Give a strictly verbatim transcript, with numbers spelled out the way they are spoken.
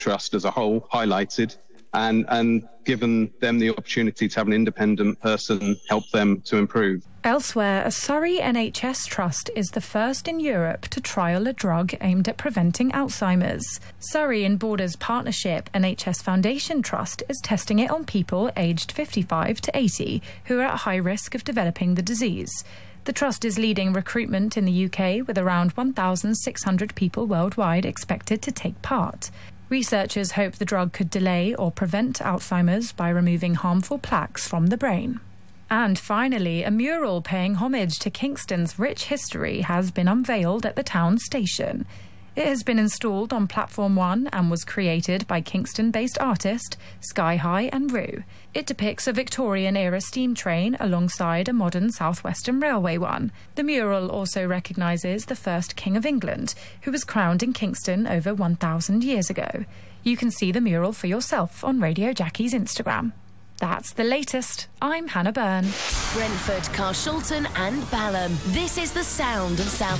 trust as a whole highlighted and, and given them the opportunity to have an independent person help them to improve. Elsewhere, a Surrey N H S trust is the first in Europe to trial a drug aimed at preventing Alzheimer's. Surrey and Borders Partnership N H S Foundation Trust is testing it on people aged fifty-five to eighty who are at high risk of developing the disease. The trust is leading recruitment in the U K with around one thousand six hundred people worldwide expected to take part. Researchers hope the drug could delay or prevent Alzheimer's by removing harmful plaques from the brain. And finally, a mural paying homage to Kingston's rich history has been unveiled at the town station. It has been installed on Platform one and was created by Kingston-based artist Sky High and Rue. It depicts a Victorian-era steam train alongside a modern South Western Railway one. The mural also recognises the first King of England, who was crowned in Kingston over one thousand years ago. You can see the mural for yourself on Radio Jackie's Instagram. That's the latest. I'm Hannah Byrne. Brentford, Carshalton and Balham. This is the sound of South